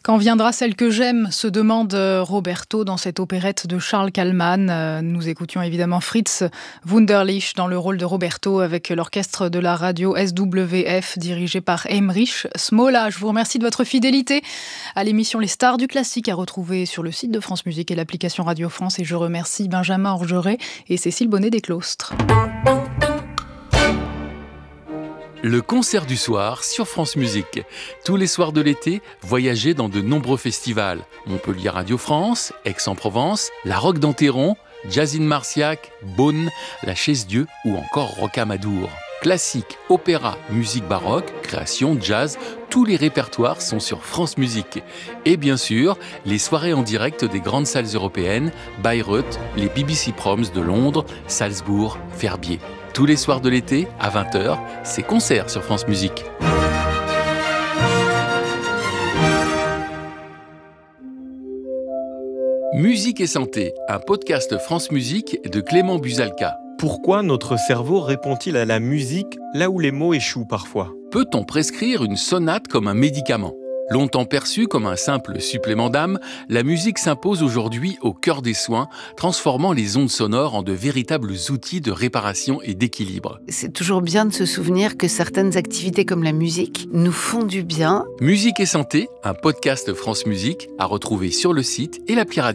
Quand viendra celle que j'aime, se demande Roberto dans cette opérette de Charles Kallman. Nous écoutions évidemment Fritz Wunderlich dans le rôle de Roberto avec l'orchestre de la radio SWF dirigé par Heinrich Smola. Je vous remercie de votre fidélité à l'émission Les Stars du Classique à retrouver sur le site de France Musique et l'application Radio France. Et je remercie Benjamin Orgeret et Cécile Bonnet-Desclostres. Le concert du soir sur France Musique. Tous les soirs de l'été, voyagez dans de nombreux festivals. Montpellier Radio France, Aix-en-Provence, la Roque d'Enterron, Jazzin Marciac, Beaune, la Chaise-Dieu ou encore Rocamadour. Classique, opéra, musique baroque, création, jazz, tous les répertoires sont sur France Musique. Et bien sûr, les soirées en direct des grandes salles européennes, Bayreuth, les BBC Proms de Londres, Salzbourg, Verbier. Tous les soirs de l'été, à 20h, c'est concert sur France Musique. Musique et santé, un podcast France Musique de Clément Busalka. Pourquoi notre cerveau répond-il à la musique là où les mots échouent parfois ? Peut-on prescrire une sonate comme un médicament ? Longtemps perçue comme un simple supplément d'âme, la musique s'impose aujourd'hui au cœur des soins, transformant les ondes sonores en de véritables outils de réparation et d'équilibre. C'est toujours bien de se souvenir que certaines activités comme la musique nous font du bien. Musique et santé, un podcast France Musique à retrouver sur le site et l'appli radio.